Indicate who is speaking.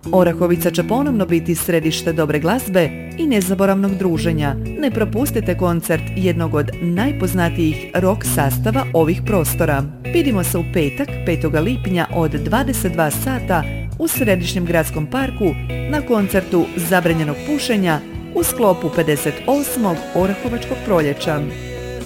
Speaker 1: Orahovica će ponovno biti središte dobre glazbe i nezaboravnog druženja. Ne propustite koncert jednog od najpoznatijih rock sastava ovih prostora. Vidimo se u petak, 5. lipnja od 22 sata u Središnjem gradskom parku na koncertu Zabranjenog pušenja u sklopu 58. Orahovačkog proljeća.